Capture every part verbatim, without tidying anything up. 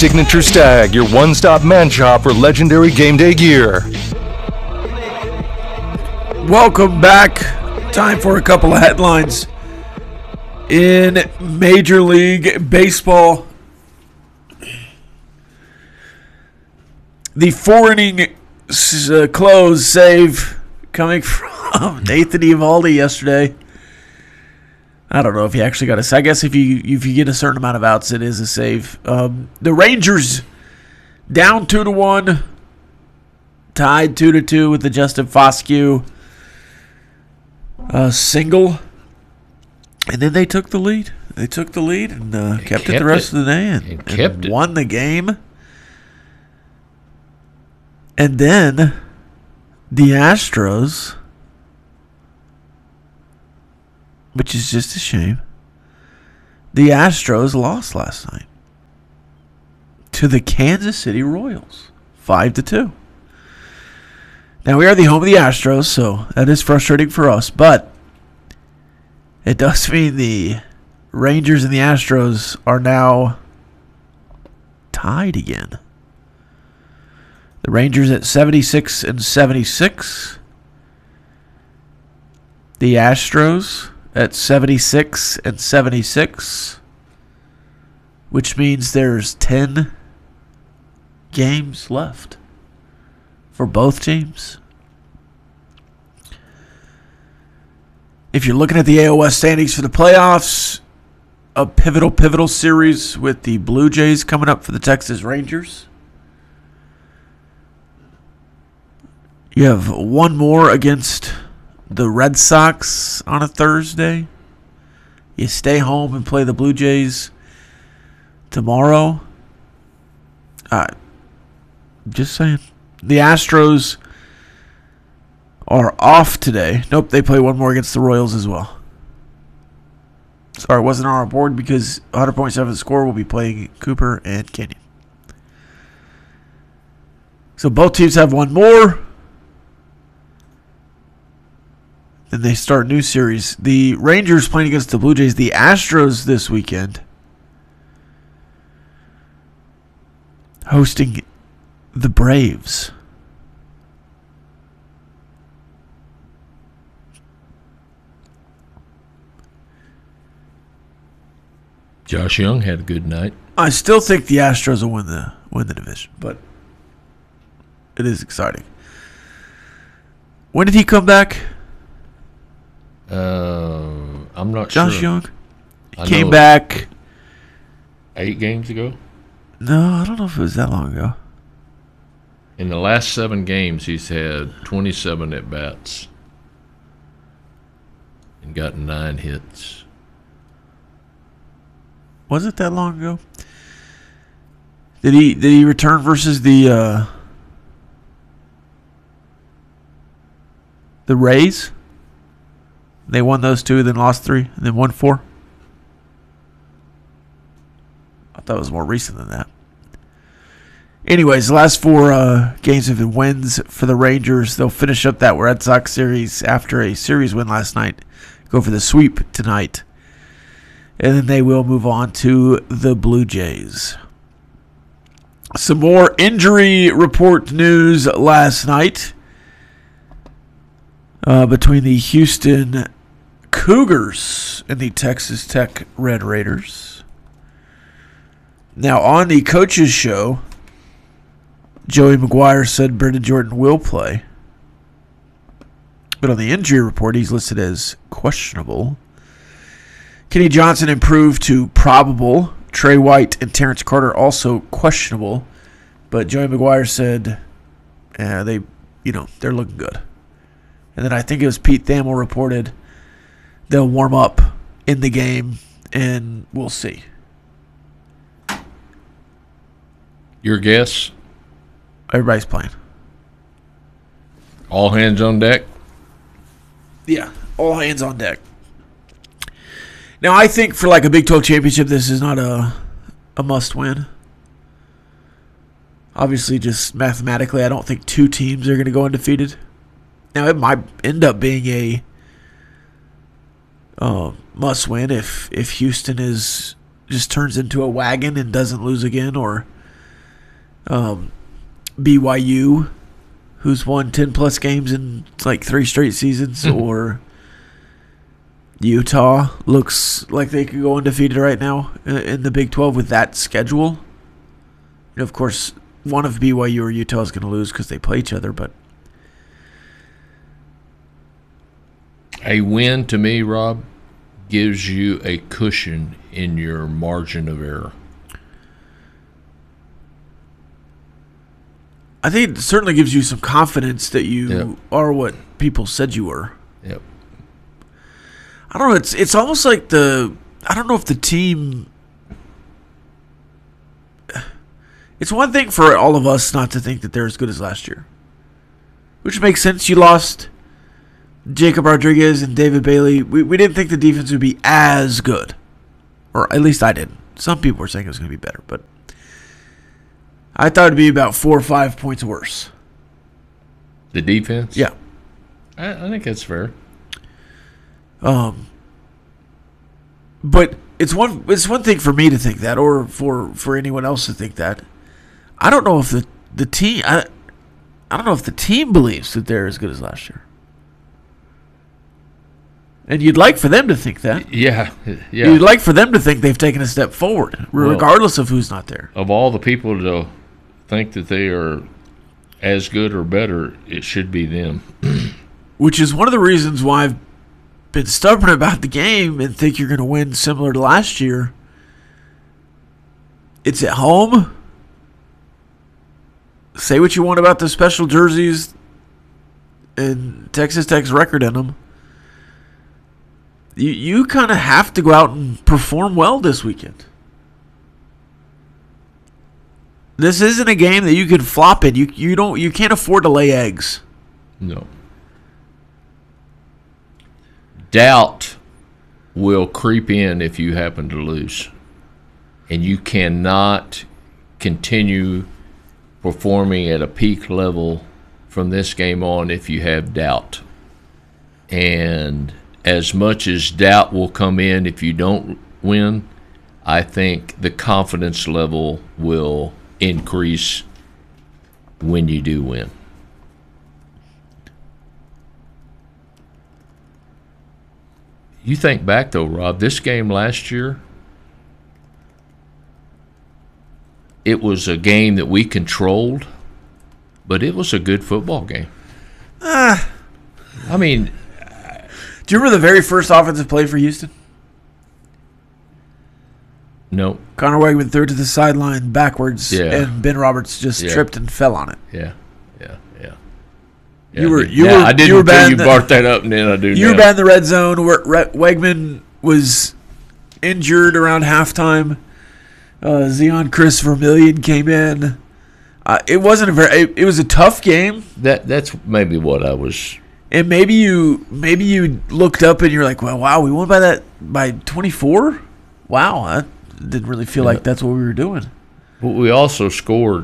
Signature Stag, your one-stop man shop for legendary game day gear. Welcome back. Time for a couple of headlines in Major League Baseball. The four-inning uh, close save coming from Nathan Eovaldi yesterday. I don't know if he actually got a. I guess if you if you get a certain amount of outs, it is a save. Um, the Rangers down two to one, tied two to two with the Justin Foscue uh, single, and then they took the lead. They took the lead and uh, kept, kept it the rest it. of the day and, and, kept and won the game. And then the Astros, which is just a shame, the Astros lost last night to the Kansas City Royals, five to two. Now, we are the home of the Astros, so that is frustrating for us, but it does mean the Rangers and the Astros are now tied again. The Rangers at seventy-six and seventy-six. The Astros at seventy-six and seventy-six, which means there's ten games left for both teams. If you're looking at the A L West standings for the playoffs, a pivotal, pivotal series with the Blue Jays coming up for the Texas Rangers. You have one more against the Red Sox on a Thursday. You stay home and play the Blue Jays tomorrow. Uh, just saying. The Astros are off today. Nope, they play one more against the Royals as well. Sorry, it wasn't on our board because one hundred point seven Score will be playing Cooper and Canyon. So both teams have one more. Then they start a new series. The Rangers playing against the Blue Jays. The Astros this weekend hosting the Braves. Josh Young had a good night. I still think the Astros will win the win the division, but it is exciting. When did he come back? Uh, I'm not Josh sure. Young I came know back eight games ago. No, I don't know if it was that long ago. In the last seven games, he's had twenty-seven at bats and gotten nine hits. Was it that long ago? Did he did he return versus the uh, the Rays? They won those two, then lost three, and then won four. I thought it was more recent than that. Anyways, the last four uh, games have been wins for the Rangers. They'll finish up that Red Sox series after a series win last night. Go for the sweep tonight. And then they will move on to the Blue Jays. Some more injury report news last night uh, between the Houston Cougars and the Texas Tech Red Raiders. Now, on the coaches show, Joey McGuire said Brendan Jordan will play. But on the injury report, he's listed as questionable. Kenny Johnson improved to probable. Trey White and Terrence Carter also questionable. But Joey McGuire said uh, they, you know, they're looking good. And then I think it was Pete Thamel reported they'll warm up in the game, and we'll see. Your guess? Everybody's playing. All hands on deck? Yeah, all hands on deck. Now, I think for like a Big twelve championship, this is not a a must-win. Obviously, just mathematically, I don't think two teams are going to go undefeated. Now, it might end up being a uh, must-win if if Houston is just turns into a wagon and doesn't lose again, or Um, B Y U, who's won ten plus games in like three straight seasons, Mm-hmm. or Utah looks like they could go undefeated right now in, in the Big twelve with that schedule. You know, of course, one of B Y U or Utah is going to lose because they play each other, but A win to me, Rob, gives you a cushion in your margin of error. I think it certainly gives you some confidence that you Yep. are what people said you were. Yep. I don't know. It's it's almost like the I don't know if the team. It's one thing for all of us not to think that they're as good as last year, which makes sense. You lost Jacob Rodriguez and David Bailey. We we didn't think the defense would be as good, or at least I didn't. Some people were saying it was going to be better, but I thought it'd be about four or five points worse. The defense? Yeah. I, I think that's fair. Um, but it's one it's one thing for me to think that, or for, for anyone else to think that. I don't know if the the team I, I don't know if the team believes that they're as good as last year. And you'd like for them to think that. Yeah. Yeah. You'd like for them to think they've taken a step forward, regardless of who's not there. Of all the people to think that they are as good or better, it should be them. Which is one of the reasons why I've been stubborn about the game and think you're going to win similar to last year. It's at home. Say what you want about the special jerseys and Texas Tech's record in them. You you kind of have to go out and perform well this weekend. This isn't a game that you can flop in. You you don't you can't afford to lay eggs. No. Doubt will creep in if you happen to lose. And you cannot continue performing at a peak level from this game on if you have doubt. And as much as doubt will come in if you don't win, I think the confidence level will increase when you do win. You think back, though, Rob, this game last year, it was a game that we controlled, but it was a good football game. Ah. I mean, Do you remember the very first offensive play for Houston? no, Connor Wegman threw it to the sideline backwards, Yeah. and Ben Roberts just Yeah. tripped and fell on it. yeah, yeah, yeah. You were- I did- you yeah, were- I didn't you were until bad you in the- brought that up, and then I do You now. were bad in the red zone. Where Re- Wegman was injured around halftime. Uh, Zion Chris Vermillion came in. Uh, it wasn't a very. It, it was a tough game, That that's maybe what I was. and maybe you maybe you looked up and you're like, well, wow, we won by that by twenty-four. Wow, I didn't really feel like that's what we were doing. But we also scored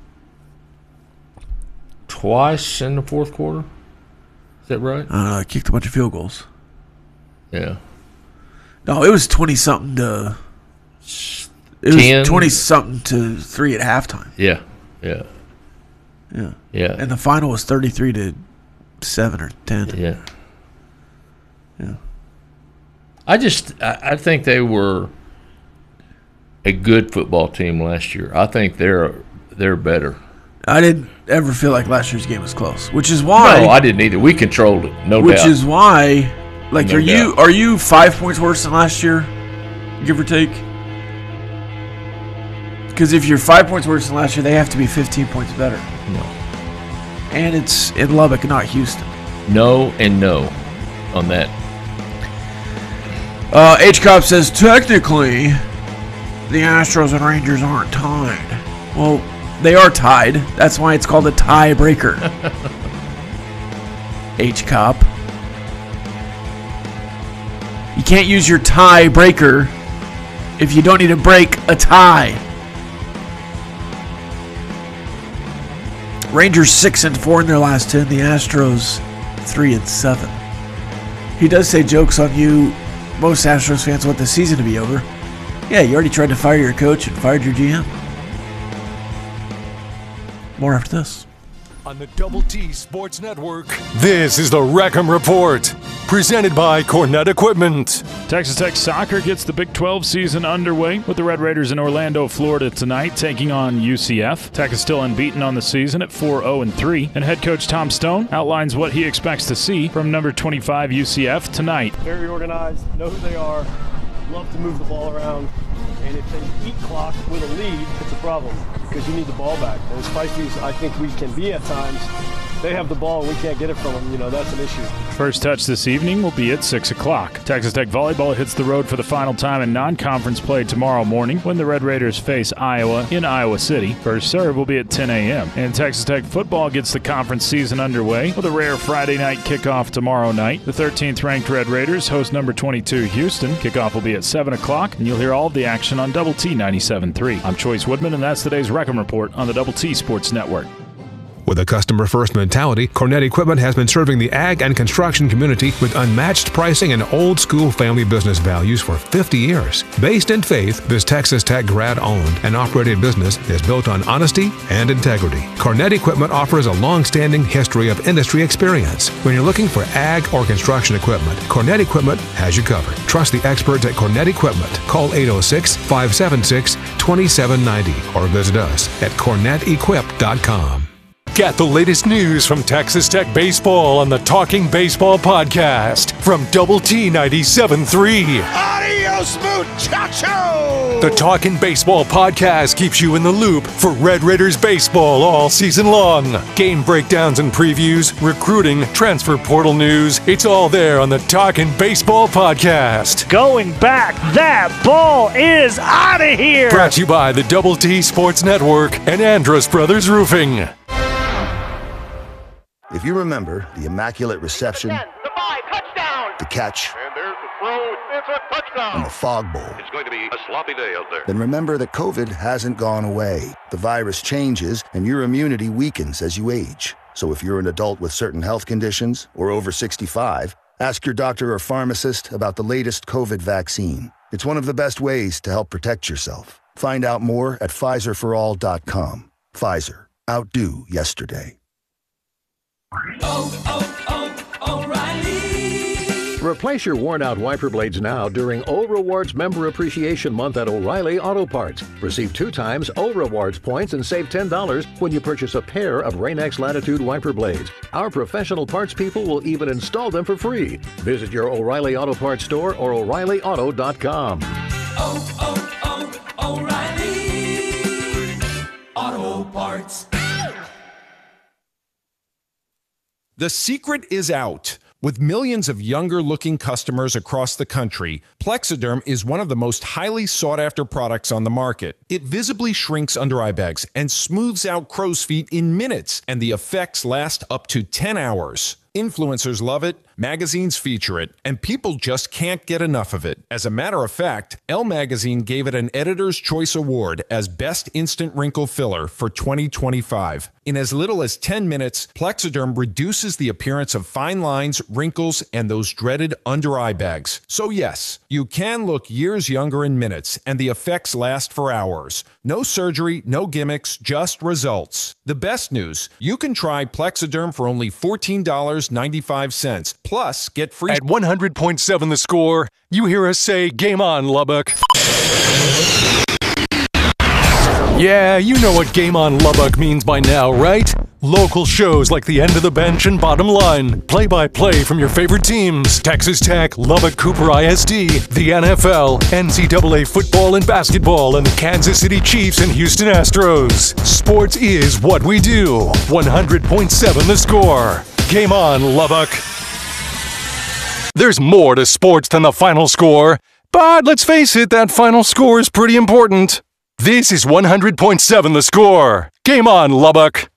twice in the fourth quarter. Is that right? I don't know. I kicked a bunch of field goals. Yeah. No, it was twenty something to. It ten. was twenty something to three at halftime. Yeah. Yeah. Yeah, Yeah. and the final was thirty-three to seven or ten. Yeah. Yeah. I just I, I think they were a good football team last year. I think they're they're better. I didn't ever feel like last year's game was close, which is why. No, I didn't either. We controlled it, no which doubt. is why, like, No are you doubt. are you five points worse than last year, give or take? Because if you're five points worse than last year, they have to be fifteen points better, no. and it's in Lubbock, not Houston. No and no on that. Uh, H Cop says technically, the Astros and Rangers aren't tied. Well, they are tied. That's why it's called a tiebreaker. H Cop. You can't use your tiebreaker if you don't need to break a tie. Rangers six and four in their last ten. The Astros three and seven. He does say jokes on you. Most Astros fans want the season to be over. Yeah, you already tried to fire your coach and fired your G M. More after this. On the Double T Sports Network, this is the Wreckham Report, presented by Cornet Equipment. Texas Tech soccer gets the Big twelve season underway with the Red Raiders in Orlando, Florida tonight, taking on U C F. Tech is still unbeaten on the season at four oh and three, and head coach Tom Stone outlines what he expects to see from number twenty-five U C F tonight. Very organized, know who they are, love to move the ball around, and if they eat clock with a lead, it's a problem because you need the ball back. And as feisty as I think we can be at times, they have the ball and we can't get it from them. You know, that's an issue. First touch this evening will be at six o'clock. Texas Tech volleyball hits the road for the final time in non-conference play tomorrow morning when the Red Raiders face Iowa in Iowa City. First serve will be at ten a.m. And Texas Tech football gets the conference season underway with a rare Friday night kickoff tomorrow night. The thirteenth ranked Red Raiders host number twenty-two Houston. Kickoff will be at seven o'clock, and you'll hear all of the action on Double T ninety-seven point three. I'm Choice Woodman, and that's today's Wreckham Report on the Double T Sports Network. With a customer-first mentality, Cornet Equipment has been serving the ag and construction community with unmatched pricing and old-school family business values for fifty years. Based in faith, this Texas Tech grad-owned and operated business is built on honesty and integrity. Cornet Equipment offers a long-standing history of industry experience. When you're looking for ag or construction equipment, Cornet Equipment has you covered. Trust the experts at Cornet Equipment. Call eight oh six, five seven six, two seven nine oh or visit us at cornet equip dot com. Get the latest news from Texas Tech baseball on the Talking Baseball podcast from Double T ninety-seven point three. Adios, muchacho! The Talking Baseball podcast keeps you in the loop for Red Raiders baseball all season long. Game breakdowns and previews, recruiting, transfer portal news. It's all there on the Talking Baseball podcast. Going back, that ball is out of here! Brought to you by the Double T Sports Network and Andrus Brothers Roofing. If you remember the immaculate reception, the five, touchdown, the catch, and there's the throw, it's a touchdown, and the fog bowl, it's going to be a sloppy day out there. Then remember that COVID hasn't gone away. The virus changes, and your immunity weakens as you age. So if you're an adult with certain health conditions or over sixty-five, ask your doctor or pharmacist about the latest COVID vaccine. It's one of the best ways to help protect yourself. Find out more at Pfizer for all dot com. Pfizer. Outdo yesterday. Oh, oh, oh, O'Reilly! Replace your worn-out wiper blades now during O Rewards Member Appreciation Month at O'Reilly Auto Parts. Receive two times O Rewards points and save ten dollars when you purchase a pair of Rain-X Latitude wiper blades. Our professional parts people will even install them for free. Visit your O'Reilly Auto Parts store or O'Reilly Auto dot com. Oh, oh, oh, O'Reilly Auto Parts. The secret is out. With millions of younger-looking customers across the country, Plexiderm is one of the most highly sought-after products on the market. It visibly shrinks under-eye bags and smooths out crow's feet in minutes, and the effects last up to ten hours. Influencers love it, magazines feature it, and people just can't get enough of it. As a matter of fact, Elle Magazine gave it an Editor's Choice Award as Best Instant Wrinkle Filler for twenty twenty-five. In as little as ten minutes, Plexiderm reduces the appearance of fine lines, wrinkles, and those dreaded under-eye bags. So yes, you can look years younger in minutes, and the effects last for hours. No surgery, no gimmicks, just results. The best news, you can try Plexiderm for only fourteen dollars and ninety-five cents. Plus, get free. At one hundred point seven The Score, you hear us say, "Game on, Lubbock." Yeah, you know what Game on Lubbock means by now, right? Local shows like The End of the Bench and Bottom Line. Play-by-play from your favorite teams. Texas Tech, Lubbock Cooper I S D, the N F L, N C double A football and basketball, and the Kansas City Chiefs and Houston Astros. Sports is what we do. one hundred point seven The Score. Game on, Lubbock. There's more to sports than the final score, but let's face it, that final score is pretty important. This is one hundred point seven The Score. Game on, Lubbock.